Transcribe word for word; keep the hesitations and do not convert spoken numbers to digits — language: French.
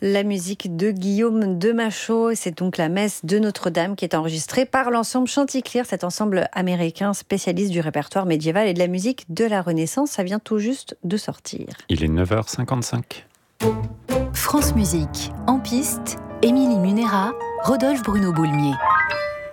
La musique de Guillaume de Machaut, c'est donc la messe de Notre-Dame qui est enregistrée par l'ensemble Chanticleer, cet ensemble américain spécialiste du répertoire médiéval et de la musique de la Renaissance. Ça vient tout juste de sortir. Il est neuf heures cinquante-cinq. France Musique, en piste, Émilie Munera, Rodolphe Bruno Boulmier.